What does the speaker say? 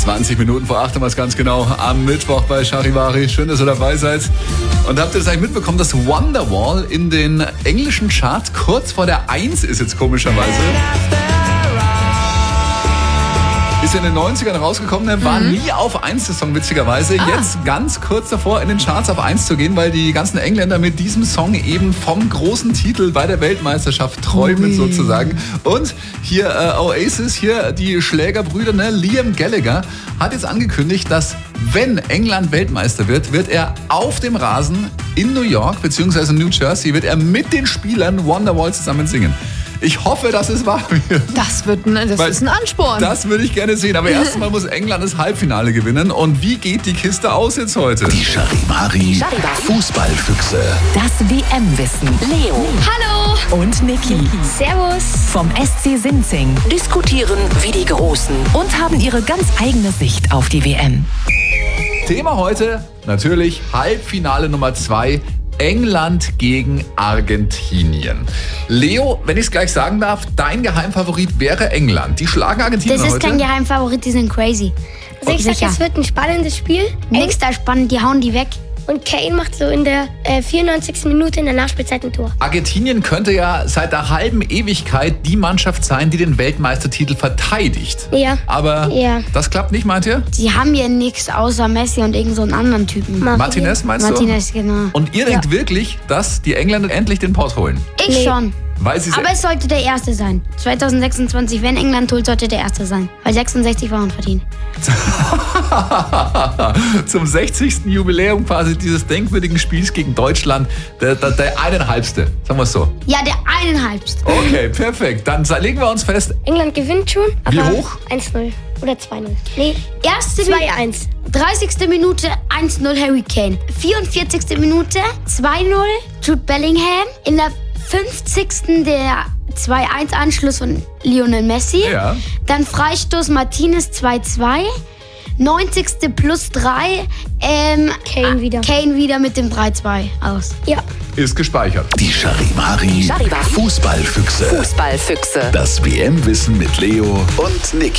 20 Minuten vor 8 haben wir es ganz genau am Mittwoch bei Charivari. Schön, dass ihr dabei seid. Und habt ihr das eigentlich mitbekommen, dass Wonderwall in den englischen Charts kurz vor der 1 ist jetzt komischerweise? Ist ja in den 90ern rausgekommen, der war nie auf 1, der Song, witzigerweise. Jetzt ganz kurz davor, in den Charts auf 1 zu gehen, weil die ganzen Engländer mit diesem Song eben vom großen Titel bei der Weltmeisterschaft träumen sozusagen. Und hier Oasis, hier die Schlägerbrüder, ne? Liam Gallagher hat jetzt angekündigt, dass wenn England Weltmeister wird, wird er auf dem Rasen in New York bzw. New Jersey, wird er mit den Spielern Wonderwall zusammen singen. Ich hoffe, dass es wahr wird. Das ist ein Ansporn. Das würde ich gerne sehen. Aber erstmal muss England das Halbfinale gewinnen. Und wie geht die Kiste aus jetzt heute? Die Charivari Fußballfüchse. Das WM-Wissen. Leo. Hallo. Und Niki. Servus. Vom SC Sinzing. Diskutieren wie die Großen. Und haben ihre ganz eigene Sicht auf die WM. Thema heute natürlich Halbfinale Nummer 2. England gegen Argentinien. Leo, wenn ich es gleich sagen darf, dein Geheimfavorit wäre England. Die schlagen Argentinien Das ist heute. kein Geheimfavorit, die sind crazy. Also ich sag, es wird ein spannendes Spiel. Nix da spannend, die hauen die weg. Und Kane macht so in der 94. Minute in der Nachspielzeit ein Tor. Argentinien könnte ja seit der halben Ewigkeit die Mannschaft sein, die den Weltmeistertitel verteidigt. Ja. Aber das klappt nicht, meint ihr? Die haben hier nichts außer Messi und irgend so einen anderen Typen. Martinez, meinst du? Martinez, genau. Und ihr denkt wirklich, dass die Engländer endlich den Pott holen? Ich schon. Weil sie Aber es sollte der Erste sein. 2026, wenn England holt, sollte der Erste sein. Weil 66 waren verdient. Zum 60. Jubiläum quasi dieses denkwürdigen Spiels gegen Deutschland. Der eineinhalbste, sagen wir es so. Ja, der eineinhalbste. Okay, perfekt. Dann legen wir uns fest. England gewinnt schon. Wie Aber hoch? 1-0 oder 2-0. Nee, Erste 2-1. 30. Minute 1-0 Harry Kane. 44. Minute 2-0 Jude Bellingham. In der 50. der 2-1 Anschluss von Lionel Messi. Ja. Dann Freistoß Martinez 2-2. 90. plus 3. Kane wieder. Kane wieder mit dem 3-2 aus. Ja. Ist gespeichert. Die Charivari Fußballfüchse. Fußballfüchse. Das WM-Wissen mit Leo und Niki.